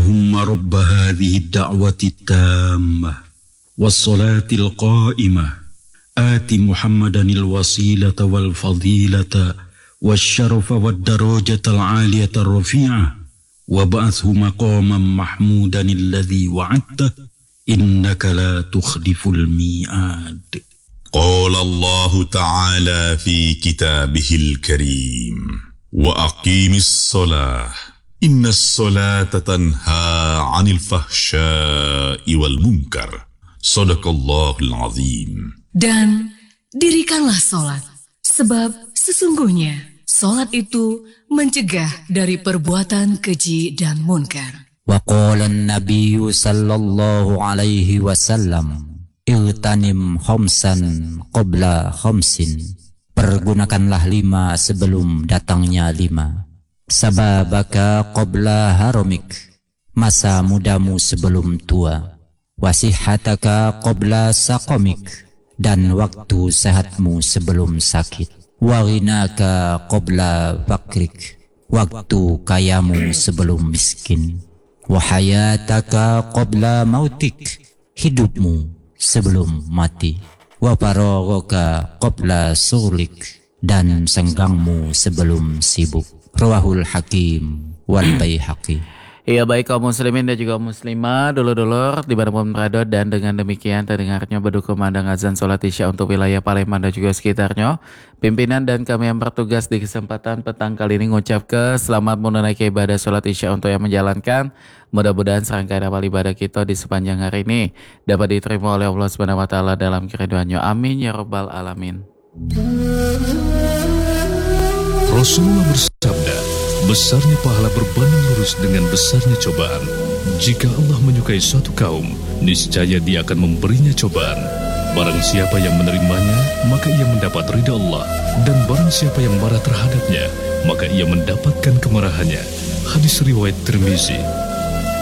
اللهم رب هذه الدعوة التامة والصلاة القائمة آت محمدا الوسيلة والفضيلة والشرف والدرجة العالية الرفيعة وابعثه مقاما محمودا الذي وعدته إنك لا تخلف الميعاد. قال الله تعالى في كتابه الكريم وأقيم الصلاة إن الصلاة تنهى عن الفحشاء والمنكر صدق الله العظيم. Dan dirikanlah solat, sebab sesungguhnya solat itu mencegah dari perbuatan keji dan munkar. Wa qala an-nabiy sallallahu alaihi wasallam Iltanim khamsan qabla khamsin. Pergunakanlah 5 sebelum datangnya 5. Sababaka qabla haramik. Masa mudamu sebelum tua. Wasihataka qabla saqamik. Dan waktu sehatmu sebelum sakit. Waghinaka qabla fakrik. Waktu kayamu sebelum miskin. Wahayataka qabla mautik. Hidupmu sebelum mati. Wa faraghaka qabla sughlik. Dan senggangmu sebelum sibuk. Rawahul Hakim wal Baihaqi. Iya, baik kaum muslimin dan juga muslimah, dulur-dulur dimanapun berada, dan dengan demikian terdengarnya berkumandang azan sholat isya untuk wilayah Palembang dan juga sekitarnya. Pimpinan dan kami yang bertugas di kesempatan petang kali ini mengucap selamat menunaikan ibadah sholat isya untuk yang menjalankan. Mudah-mudahan serangkaian amal ibadah kita di sepanjang hari ini dapat diterima oleh Allah Subhanahu wa taala dalam keridhaannya. Amin ya rabbal alamin. Rasulullah bersabda, besarnya pahala berbanding lurus dengan besarnya cobaan. Jika Allah menyukai suatu kaum, niscaya Dia akan memberinya cobaan. Barang siapa yang menerimanya, maka ia mendapat ridha Allah. Dan barang siapa yang marah terhadapnya, maka ia mendapatkan kemarahannya. Hadis riwayat Tirmizi.